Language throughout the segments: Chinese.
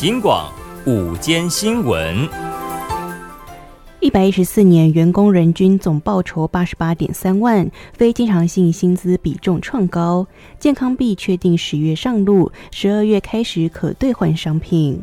警广午间新闻。 114年员工人均总报酬88.3万，非经常性薪资比重创高。健康币确定10月上路，12月开始可兑换商品。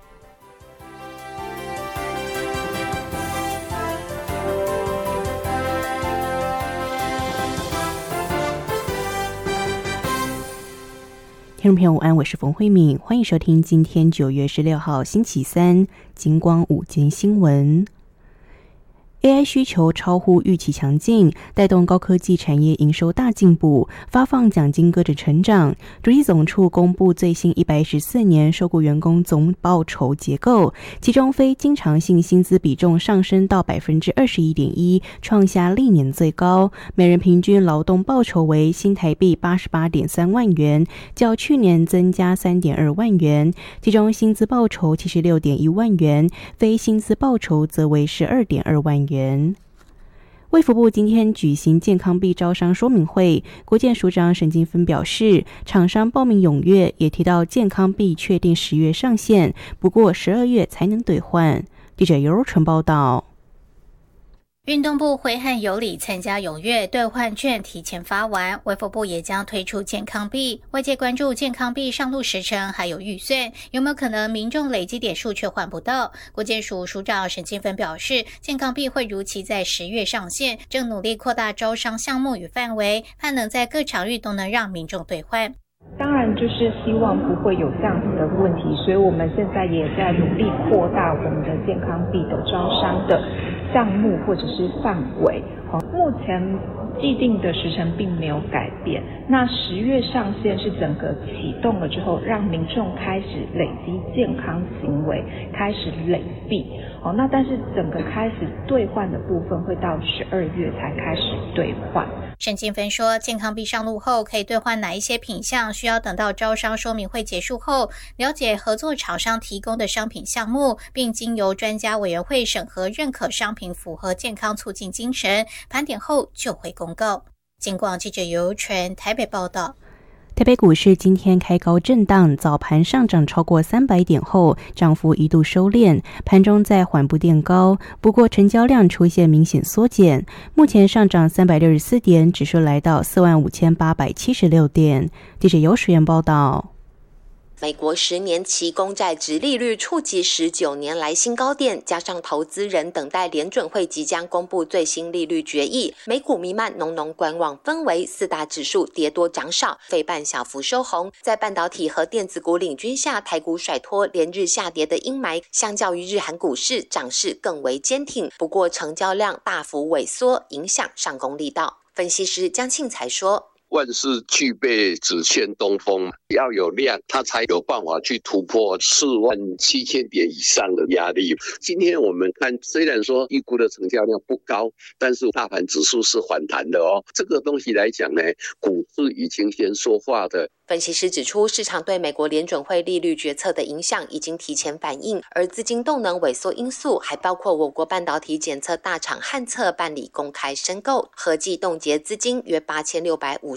听众朋友午安，我是冯慧敏，欢迎收听今天9月16号星期三警广午间新闻。AI 需求超乎预期强劲，带动高科技产业营收大进步，发放奖金跟着成长。主计总处公布最新114年受雇员工总报酬结构，其中非经常性薪资比重上升到 21.1%， 创下历年最高，每人平均劳动报酬为新台币 88.3 万元，较去年增加 3.2 万元，其中薪资报酬 76.1 万元，非薪资报酬则为 12.2 万元。卫福部今天举行健康币招商说明会，国健署长沈金芬表示，厂商报名踊跃，也提到健康币确定10月上线，不过12月才能兑换。记者尤若纯报道。 运动部挥汗有礼，参加踊跃，兑换券提前发完。卫福部也将推出健康币，外界关注健康币上路时程还有预算，有没有可能民众累积点数却换不到？国健署署长沈金芬表示，健康币会如期在10月上线，正努力扩大招商项目与范围，盼能在各场域都能让民众兑换。 当然就是希望不会有这样子的问题，所以我们现在也在努力扩大我们的健康币的招商的项目或者是范围。目前既定的时程并没有改变，那10月上线是整个启动了之后，让民众开始累积健康行为，开始累币。那但是整个开始兑换的部分会到12月才开始兑换。 沈金芬说，健康币上路后可以兑换哪一些品项，需要等到招商说明会结束后，了解合作厂商提供的商品项目，并经由专家委员会审核认可商品符合健康促进精神，盘点后就会公告。警广记者尤纯台北报道。 台北股市今天开高震荡，早盘上涨超过300点后，涨幅一度收敛，盘中在缓步垫高，不过成交量出现明显缩减，目前上涨364点，指数来到45876点。记者尤水源报道。 美国10年期公债殖利率触及19年来新高点，加上投资人等待联准会即将公布最新利率决议，美股弥漫浓浓观望氛围，4大指数跌多涨少，费半小幅收红。在半导体和电子股领军下，台股甩脱连日下跌的阴霾，相较于日韩股市，涨势更为坚挺。不过成交量大幅萎缩，影响上攻力道。分析师江庆才说， 万事俱备，只欠东风，要有量，它才有办法去突破47000点以上的压力。今天我们看，虽然说预估的成交量不高，但是大盘指数是反弹的哦。这个东西来讲呢，股市已经先说话的。 分析师指出，市场对美国联准会利率决策的影响已经提前反映，而资金动能萎缩因素还包括我国半导体检测大厂汉测办理公开申购，合计冻结资金约8650